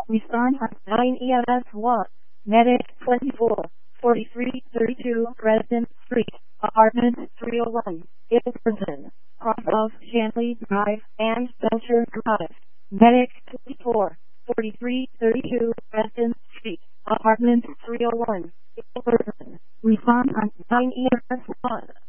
Respond on 9 EMS 1. Medic 24, 4332 President Street, Apartment 301, in prison, off of Shanley Drive and Belcher Drive. Medic 24, 4332 President Street, Apartment 301, in prison. Respond on 9 EMS 1.